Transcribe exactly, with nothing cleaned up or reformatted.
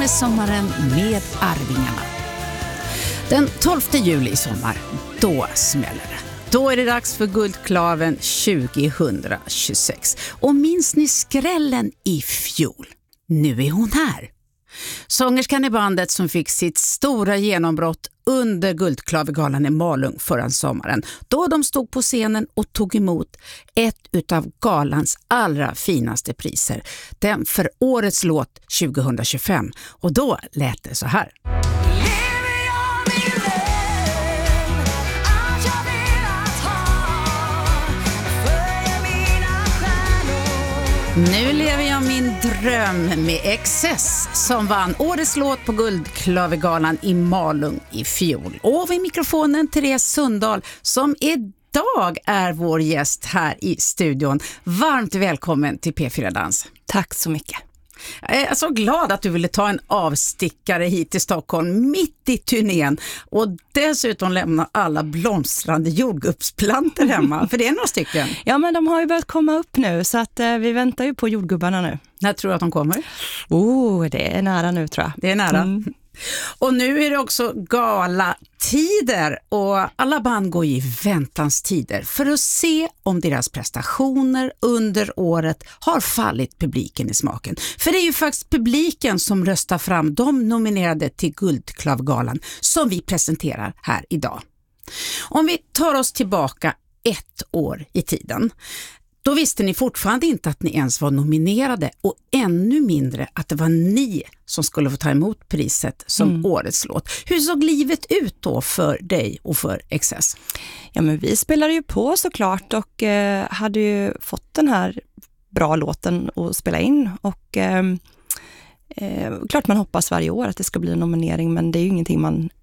med sommaren med Arvingarna. Den tolfte juli i sommar, då smäller det. Då är det dags för Guldklaven tjugohundratjugosex. Och minns ni skrällen i fjol? Nu är hon här. Sångerskan i bandet som fick sitt stora genombrott under Guldklavergalan i Malung förra sommaren, då de stod på scenen och tog emot ett utav galans allra finaste priser, den för årets låt tjugohundratjugofem. Och då lät det så här. Nu lever jag min dröm med Excess som vann årets låt på Guldklavergalan i Malung i fjol. Och vid mikrofonen Therese Sundahl som idag är vår gäst här i studion. Varmt välkommen till P fyra Dans. Tack så mycket. Jag är så glad att du ville ta en avstickare hit till Stockholm mitt i turnén och dessutom lämna alla blomstrande jordgubbsplanter hemma, för det är några stycken. Ja, men de har ju börjat komma upp nu så att eh, vi väntar ju på jordgubbarna nu. När tror du att de kommer? Oh, det är nära nu tror jag. Det är nära. Mm. Och nu är det också galatider och alla band går i väntans tider för att se om deras prestationer under året har fallit publiken i smaken. För det är ju faktiskt publiken som röstar fram de nominerade till Guldklavergalan som vi presenterar här idag. Om vi tar oss tillbaka ett år i tiden, då visste ni fortfarande inte att ni ens var nominerade och ännu mindre att det var ni som skulle få ta emot priset som mm. årets låt. Hur såg livet ut då för dig och för Excess? Ja, men vi spelade ju på såklart och eh, hade ju fått den här bra låten att spela in och eh, eh, klart man hoppas varje år att det ska bli en nominering, men det är ju ingenting man